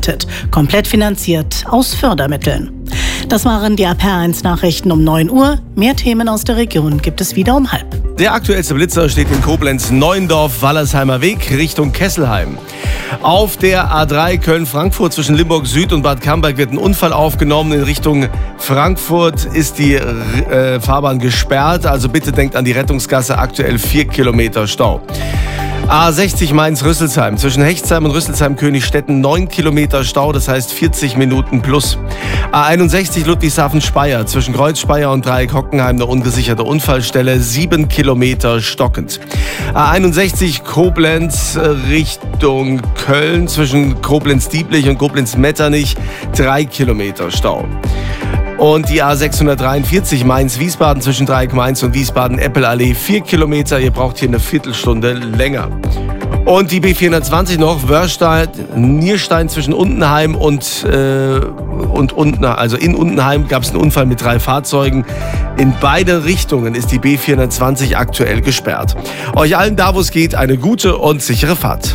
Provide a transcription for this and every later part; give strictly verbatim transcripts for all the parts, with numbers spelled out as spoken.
gestartet, komplett finanziert aus Fördermitteln. Das waren die A P R eins Nachrichten um neun Uhr. Mehr Themen aus der Region gibt es wieder um halb. Der aktuellste Blitzer steht in Koblenz-Neuendorf-Wallershemer Weg Richtung Kesselheim. Auf der A drei Köln-Frankfurt zwischen Limburg Süd und Bad Camberg wird ein Unfall aufgenommen. In Richtung Frankfurt ist die äh, Fahrbahn gesperrt. Also bitte denkt an die Rettungsgasse. Aktuell vier Kilometer Stau. A sechzig Mainz-Rüsselsheim zwischen Hechtsheim und Rüsselsheim-Königstetten neun Kilometer Stau, das heißt vierzig Minuten plus. A einundsechzig Ludwigshafen-Speyer zwischen Kreuz-Speyer und Dreieck Hockenheim eine ungesicherte Unfallstelle, sieben Kilometer stockend. A einundsechzig Koblenz Richtung Köln zwischen Koblenz-Dieblich und Koblenz-Metternich drei Kilometer Stau. Und die A sechshundertdreiundvierzig Mainz-Wiesbaden zwischen Dreieck Mainz und Wiesbaden-Eppelallee vier Kilometer. Ihr braucht hier eine Viertelstunde länger. Und die B vierhundertzwanzig noch, Wörstein-Nierstein zwischen Untenheim und, äh, und Unten, also in Untenheim gab es einen Unfall mit drei Fahrzeugen. In beide Richtungen ist die B vierhundertzwanzig aktuell gesperrt. Euch allen da, wo es geht, eine gute und sichere Fahrt.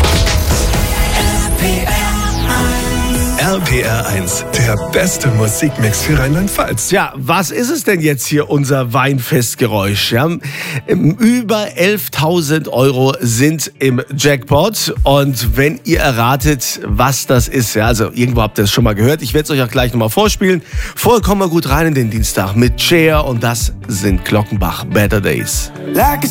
R P R eins, der beste Musikmix für Rheinland-Pfalz. Ja, was ist es denn jetzt hier, unser Weinfestgeräusch? Ja, über elftausend Euro sind im Jackpot. Und wenn ihr erratet, was das ist, ja, also irgendwo habt ihr es schon mal gehört, ich werde es euch auch gleich nochmal vorspielen. Vorher kommen wir gut rein in den Dienstag mit Cher und das sind Glockenbach, Better Days.